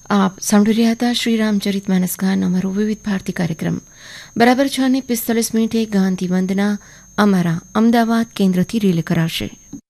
આપ સાંભળી રહ્યા હતા શ્રી રામચરિતમાનસ ગાન અમારો વિવિધ ભારતી કાર્યક્રમ બરાબર 6:45 ગાંધી વંદના અમારા અમદાવાદ કેન્દ્રથી રિલે કરાશે.